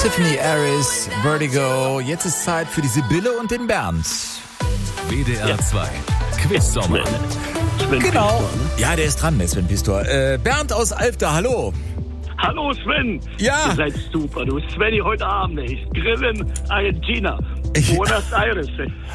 Tiffany Harris, Vertigo. Jetzt ist Zeit für die Sibylle und den Bernd. WDR 2, Quiz-Sommer. Genau. Ja, der ist dran, der Sven Pistor. Bernd aus Alfter, hallo. Hallo Sven. Ja. Ihr seid super. Du Svenny heute Abend. Ich grillen Argentina. Buenos Aires.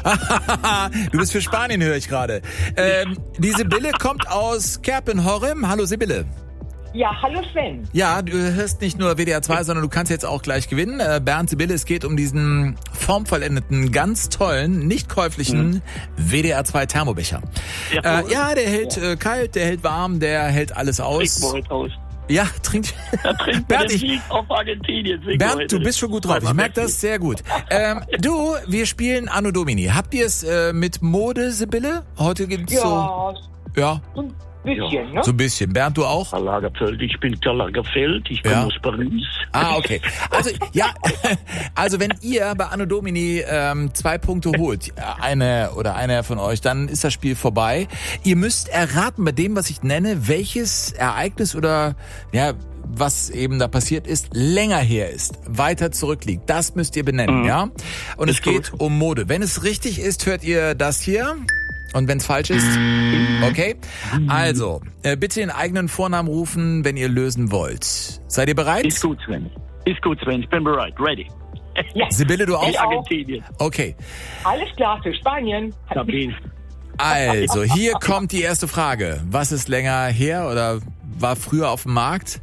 Du bist für Spanien, höre ich gerade. Die Sibylle kommt aus Kerpenhorem. Hallo Sibylle. Ja, hallo Sven. Ja, du hörst nicht nur WDR 2, sondern du kannst jetzt auch gleich gewinnen. Bernd, Sibylle, es geht um diesen formvollendeten, ganz tollen, nicht käuflichen WDR 2 Thermobecher. Ja, der hält kalt, der hält warm, der hält alles aus. Aus. Ja, trinkt. Bernd, auf Argentinien. Bernd, du bist schon gut drauf. Ich merke das sehr gut. Du, wir spielen Anno Domini. Habt ihr es mit Mode, Sibylle? Heute gibt's so... Ja. Ein bisschen, ne? So ein bisschen. Bernd, du auch? Karl Lagerfeld, ich bin Karl Lagerfeld, ich komme aus Paris. Ah, okay. Also, ja, also wenn ihr bei Anno Domini 2 Punkte holt, einer von euch, dann ist das Spiel vorbei. Ihr müsst erraten bei dem, was ich nenne, welches Ereignis oder ja, was eben da passiert ist, länger her ist, weiter zurückliegt. Das müsst ihr benennen, ja? Und es geht um Mode. Wenn es richtig ist, hört ihr das hier. Und wenn es falsch ist, okay. Also, bitte den eigenen Vornamen rufen, wenn ihr lösen wollt. Seid ihr bereit? Ist gut, Sven. Ich bin bereit. Ready. Ja. Sibylle, du auch? In Argentinien. Okay. Alles klar, für Spanien. Sabine. Also, hier kommt die erste Frage. Was ist länger her oder war früher auf dem Markt?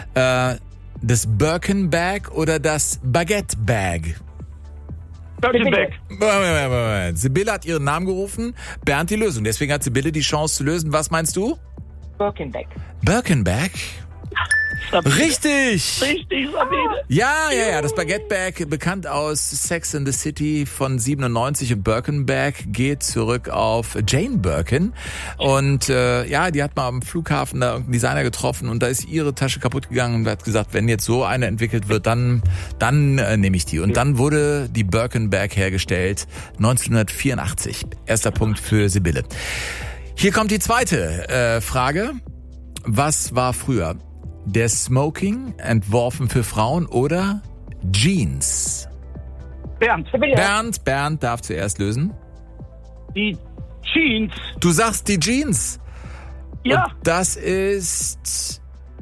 Das Birkin Bag oder das Baguette Bag? Birkenbeck. Sibylle hat ihren Namen gerufen, Bernd die Lösung. Deswegen hat Sibylle die Chance zu lösen. Was meinst du? Birkenbeck. Birkenbeck? Richtig! Richtig, Sabine. Ja. Das Baguette Bag, bekannt aus Sex and the City von 97 und Birkenbeck geht zurück auf Jane Birkin. Und die hat mal am Flughafen da irgendeinen Designer getroffen und da ist ihre Tasche kaputt gegangen und hat gesagt, wenn jetzt so eine entwickelt wird, dann nehme ich die. Und dann wurde die Birkenbeck hergestellt, 1984. Erster Punkt für Sibylle. Hier kommt die zweite Frage. Was war früher? Der Smoking, entworfen für Frauen, oder Jeans? Bernd darf zuerst lösen. Die Jeans. Du sagst die Jeans. Ja. Und das ist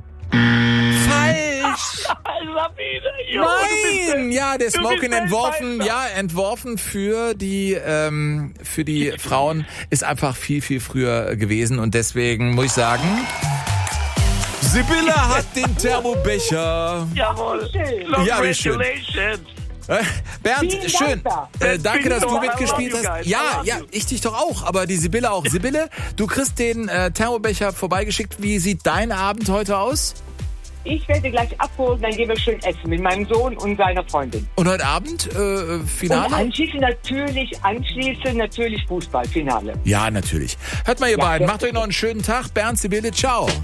falsch. Sabine. Jo, Nein, ja, der Smoking Weltmeister. entworfen für die Frauen ist einfach viel, viel früher gewesen und deswegen muss ich sagen, Sibylle hat den Thermobecher. Jawohl. Ja, wie schön. Congratulations. Bernd, Vielen schön. Dank. Danke, dass du I mitgespielt love you hast. guys. Ja, ich dich doch auch, aber die Sibylle auch. Sibylle, du kriegst den Thermobecher vorbeigeschickt. Wie sieht dein Abend heute aus? Ich werde gleich abholen, dann gehen wir schön essen mit meinem Sohn und seiner Freundin. Und heute Abend Finale? Und anschließend natürlich Fußballfinale. Ja, natürlich. Hört mal, ihr beiden. Macht euch noch einen schönen Tag. Bernd, Sibylle, ciao.